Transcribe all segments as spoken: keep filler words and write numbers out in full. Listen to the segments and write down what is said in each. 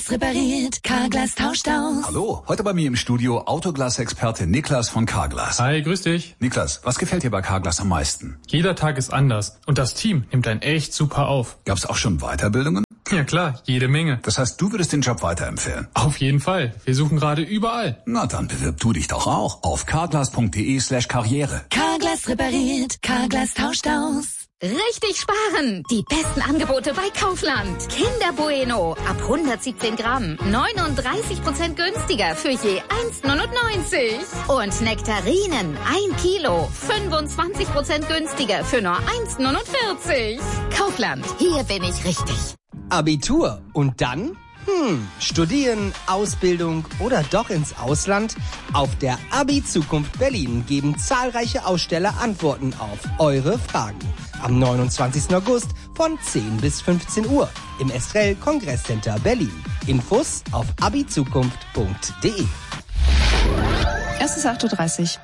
Carglass repariert, Carglass tauscht aus. Hallo, heute bei mir im Studio Autoglas-Experte Niklas von Carglass. Hi, grüß dich. Niklas, was gefällt dir bei Carglass am meisten? Jeder Tag ist anders und das Team nimmt einen echt super auf. Gab's auch schon Weiterbildungen? Ja klar, jede Menge. Das heißt, du würdest den Job weiterempfehlen? Auf jeden Fall. Wir suchen gerade überall. Na, dann bewirb du dich doch auch auf carglass.de slash karriere. Carglass repariert, Carglass tauscht aus. Richtig sparen! Die besten Angebote bei Kaufland. Kinder Bueno ab hundertsiebzehn Gramm. neununddreißig Prozent günstiger für je eins neunundneunzig. Und Nektarinen ein Kilo. fünfundzwanzig Prozent günstiger für nur eins neunundvierzig. Kaufland, hier bin ich richtig. Abitur. Und dann? Hm, studieren, Ausbildung oder doch ins Ausland? Auf der Abi-Zukunft Berlin geben zahlreiche Aussteller Antworten auf eure Fragen. Am neunundzwanzigsten August von zehn bis fünfzehn Uhr im Estrell Kongresscenter Berlin. Infos auf abizukunft punkt de. Es ist acht Uhr dreißig.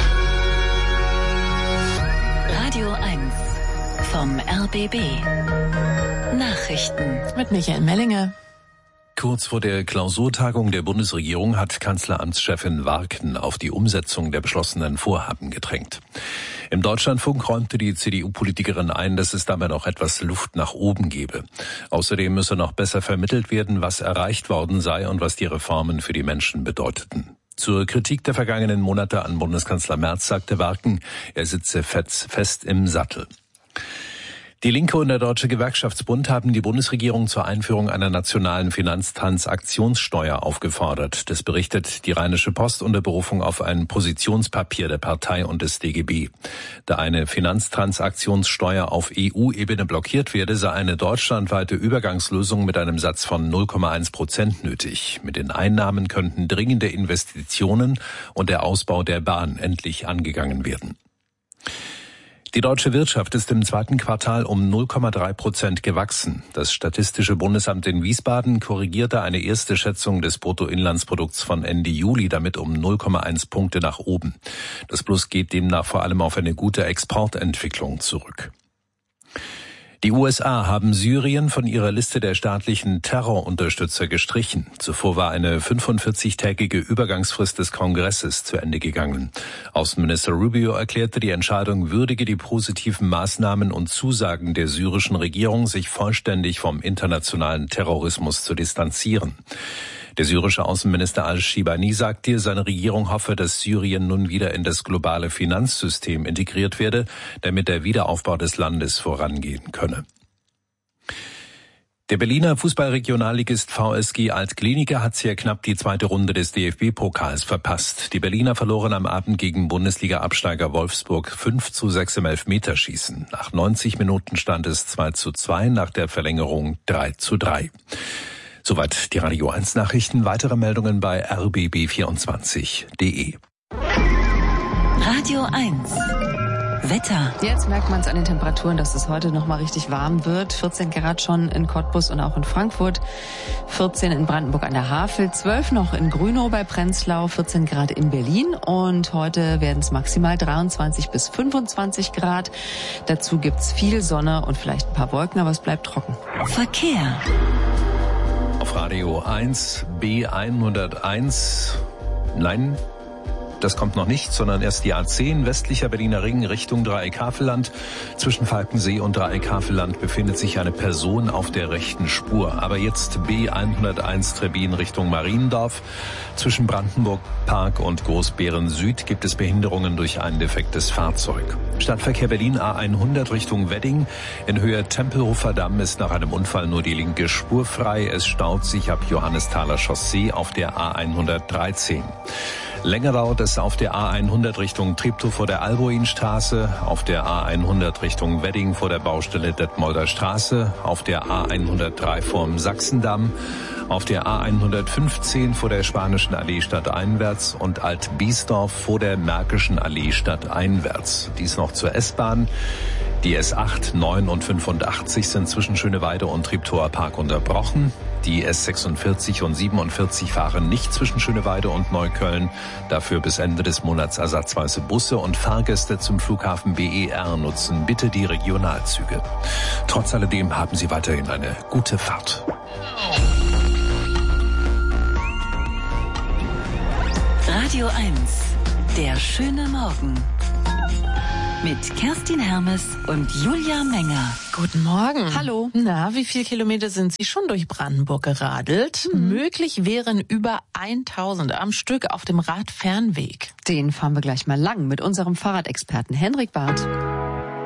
Radio eins vom R B B. Nachrichten Mit Michael Mellinger. Kurz vor der Klausurtagung der Bundesregierung hat Kanzleramtschefin Warken auf die Umsetzung der beschlossenen Vorhaben gedrängt. Im Deutschlandfunk räumte die C D U-Politikerin ein, dass es dabei noch etwas Luft nach oben gebe. Außerdem müsse noch besser vermittelt werden, was erreicht worden sei und was die Reformen für die Menschen bedeuteten. Zur Kritik der vergangenen Monate an Bundeskanzler Merz sagte Warken, er sitze fest im Sattel. Die Linke und der Deutsche Gewerkschaftsbund haben die Bundesregierung zur Einführung einer nationalen Finanztransaktionssteuer aufgefordert. Das berichtet die Rheinische Post unter Berufung auf ein Positionspapier der Partei und des D G B. Da eine Finanztransaktionssteuer auf E U-Ebene blockiert werde, sei eine deutschlandweite Übergangslösung mit einem Satz von null Komma eins Prozent nötig. Mit den Einnahmen könnten dringende Investitionen und der Ausbau der Bahn endlich angegangen werden. Die deutsche Wirtschaft ist im zweiten Quartal um null Komma drei Prozent gewachsen. Das Statistische Bundesamt in Wiesbaden korrigierte eine erste Schätzung des Bruttoinlandsprodukts von Ende Juli damit um null Komma eins Punkte nach oben. Das Plus geht demnach vor allem auf eine gute Exportentwicklung zurück. Die U S A haben Syrien von ihrer Liste der staatlichen Terrorunterstützer gestrichen. Zuvor war eine fünfundvierzigtägige Übergangsfrist des Kongresses zu Ende gegangen. Außenminister Rubio erklärte, die Entscheidung würdige die positiven Maßnahmen und Zusagen der syrischen Regierung, sich vollständig vom internationalen Terrorismus zu distanzieren. Der syrische Außenminister al-Shibani sagte, seine Regierung hoffe, dass Syrien nun wieder in das globale Finanzsystem integriert werde, damit der Wiederaufbau des Landes vorangehen könne. Der Berliner Fußballregionalligist V S G Alt-Glienicke hat sehr knapp die zweite Runde des D F B-Pokals verpasst. Die Berliner verloren am Abend gegen Bundesliga-Absteiger Wolfsburg fünf zu sechs im Elfmeterschießen. Nach neunzig Minuten stand es zwei zu zwei, nach der Verlängerung drei zu drei. Soweit die Radio eins Nachrichten. Weitere Meldungen bei r b b vierundzwanzig punkt de. Radio eins Wetter. Jetzt merkt man es an den Temperaturen, dass es heute noch mal richtig warm wird. vierzehn Grad schon in Cottbus und auch in Frankfurt. vierzehn in Brandenburg an der Havel. zwölf noch in Grünow bei Prenzlau. vierzehn Grad in Berlin. Und heute werden es maximal dreiundzwanzig bis fünfundzwanzig Grad. Dazu gibt's viel Sonne und vielleicht ein paar Wolken, aber es bleibt trocken. Verkehr. Auf Radio eins B hunderteins. Nein, das kommt noch nicht, sondern erst die A zehn, westlicher Berliner Ring Richtung Dreieck-Havelland. Zwischen Falkensee und Dreieck-Havelland befindet sich eine Person auf der rechten Spur. Aber jetzt B hunderteins Trebbin Richtung Mariendorf. Zwischen Brandenburg Park und Großbeeren Süd gibt es Behinderungen durch ein defektes Fahrzeug. Stadtverkehr Berlin A hundert Richtung Wedding. In Höhe Tempelhofer Damm ist nach einem Unfall nur die linke Spur frei. Es staut sich ab Johannesthaler Chaussee auf der A hundertdreizehn. Länger dauert es auf der A hundert Richtung Treptow vor der Alboinstraße, auf der A hundert Richtung Wedding vor der Baustelle Detmolder Straße, auf der A hundertdrei vorm Sachsendamm, auf der A hundertfünfzehn vor der Spanischen Allee stadteinwärts und Alt-Biesdorf vor der Märkischen Allee stadteinwärts. Dies noch zur S-Bahn. Die S acht, neun und fünfundachtzig sind zwischen Schöneweide und Treptower Park unterbrochen. Die S sechsundvierzig und siebenundvierzig fahren nicht zwischen Schöneweide und Neukölln. Dafür bis Ende des Monats ersatzweise Busse und Fahrgäste zum Flughafen B E R nutzen bitte die Regionalzüge. Trotz alledem haben Sie weiterhin eine gute Fahrt. Radio eins. Der schöne Morgen. Mit Kerstin Hermes und Julia Menger. Guten Morgen. Hallo. Na, wie viele Kilometer sind Sie schon durch Brandenburg geradelt? Mhm. Möglich wären über tausend am Stück auf dem Radfernweg. Den fahren wir gleich mal lang mit unserem Fahrradexperten Henrik Barth.